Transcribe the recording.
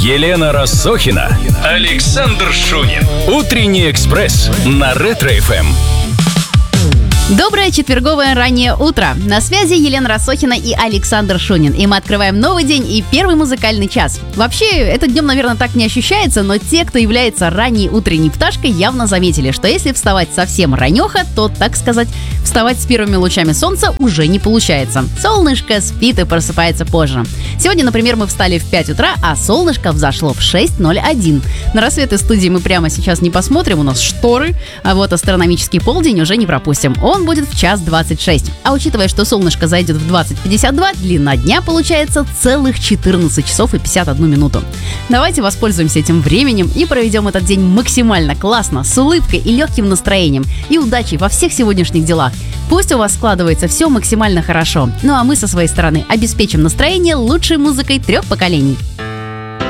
Елена Рассохина, Александр Шунин. Утренний экспресс на Ретро-ФМ. Доброе четверговое раннее утро. На связи Елена Рассохина и Александр Шунин. И мы открываем новый день и первый музыкальный час. Вообще, этот днем, наверное, так не ощущается, но те, кто является ранней утренней пташкой, явно заметили, что если вставать совсем ранеха, то, так сказать, вставать с первыми лучами солнца уже не получается. Солнышко спит и просыпается позже. Сегодня, например, мы встали в 5 утра, а солнышко взошло в 6:01. На рассвет из студии мы прямо сейчас не посмотрим, у нас шторы, а вот астрономический полдень уже не пропустим. Он будет в 1:26. А учитывая, что солнышко зайдет в 20:52, длина дня получается целых 14 часов и 51 минуту. Давайте воспользуемся этим временем и проведем этот день максимально классно, с улыбкой и легким настроением, и удачей во всех сегодняшних делах. Пусть у вас складывается все максимально хорошо. Ну а мы со своей стороны обеспечим настроение лучшей музыкой 3 поколений.